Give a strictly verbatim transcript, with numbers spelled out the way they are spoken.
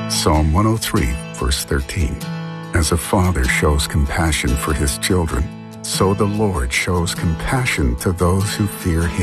Psalm one oh three, verse thirteen. As a father shows compassion for his children, so the Lord shows compassion to those who fear him.